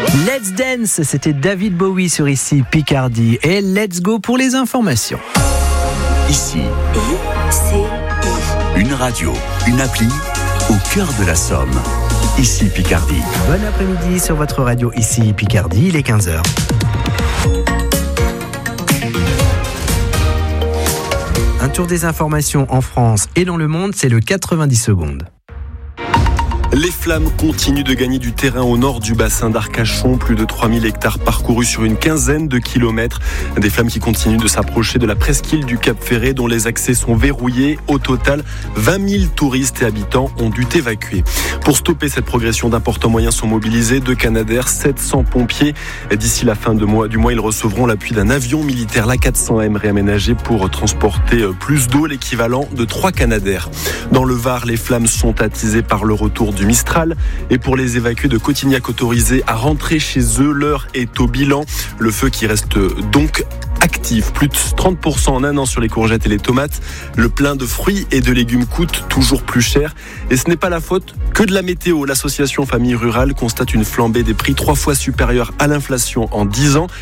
Let's Dance, c'était David Bowie sur Ici Picardie. Et let's go pour les informations. Ici, une radio, une appli au cœur de la Somme. Ici Picardie. Bon après-midi sur votre radio Ici Picardie, il est 15h. Un tour des informations en France et dans le monde, c'est le 90 secondes. Les flammes continuent de gagner du terrain au nord du bassin d'Arcachon. Plus de 3000 hectares parcourus sur une quinzaine de kilomètres. Des flammes qui continuent de s'approcher de la presqu'île du Cap Ferret dont les accès sont verrouillés. Au total, 20 000 touristes et habitants ont dû évacuer. Pour stopper cette progression, d'importants moyens sont mobilisés. 2 Canadair, 700 pompiers. D'ici la fin du mois, ils recevront l'appui d'un avion militaire, l'A400M, réaménagé pour transporter plus d'eau, l'équivalent de 3 Canadair. Dans le Var, les flammes sont attisées par le retour du Mistral. Et pour les évacués de Cotignac autorisés à rentrer chez eux, l'heure est au bilan. Le feu qui reste donc actif, plus de 30% en un an sur les courgettes et les tomates. Le plein de fruits et de légumes coûte toujours plus cher. Et ce n'est pas la faute que de la météo. L'association Famille Rurale constate une flambée des prix 3 fois supérieure à l'inflation en 10 ans.